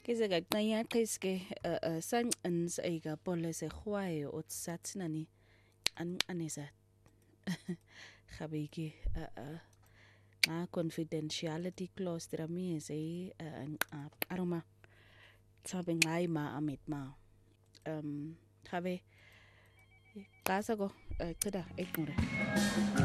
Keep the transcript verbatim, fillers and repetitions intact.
Kize ka qanya qiske sang ans aiga polese khwayo ot satsnani an anisa khabiki a confidentiality clause tira mi sei aroma sabe ngai ma amit ma um khabe kasa ko qida ikmure